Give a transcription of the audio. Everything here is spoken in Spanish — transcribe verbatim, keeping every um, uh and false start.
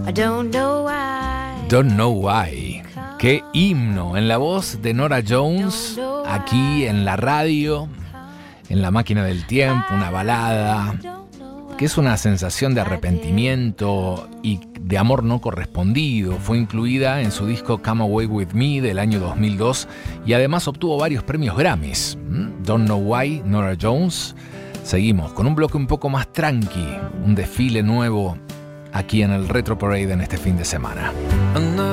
I don't know why. Don't Know Why. Qué himno en la voz de Norah Jones, aquí en la radio, en La Máquina del Tiempo, una balada que es una sensación de arrepentimiento y de amor no correspondido. Fue incluida en su disco Come Away With Me del año dos mil dos y además obtuvo varios premios Grammys. Don't Know Why, Norah Jones. Seguimos con un bloque un poco más tranqui, un desfile nuevo aquí en el Retro Parade en este fin de semana.